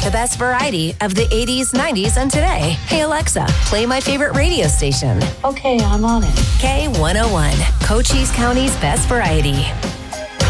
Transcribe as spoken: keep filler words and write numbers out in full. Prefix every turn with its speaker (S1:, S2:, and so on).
S1: The best variety of the eighties, nineties, and today. Hey Alexa, play my favorite radio station.
S2: Okay, I'm on it.
S1: K one oh one, Cochise County's best variety.